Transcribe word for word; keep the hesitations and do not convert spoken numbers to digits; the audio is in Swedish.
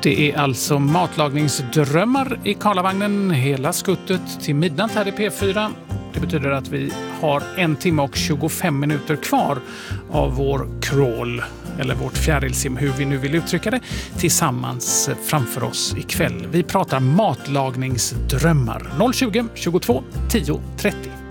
Det är alltså matlagningsdrömmar i Karlavagnen hela skuttet till midnatt här i P fyra. Det betyder att vi har en timme och tjugofem minuter kvar av vår crawl, eller vårt fjärilsim, hur vi nu vill uttrycka det, tillsammans framför oss ikväll. Vi pratar matlagningsdrömmar. noll tjugo, tjugotvå, tio, trettio.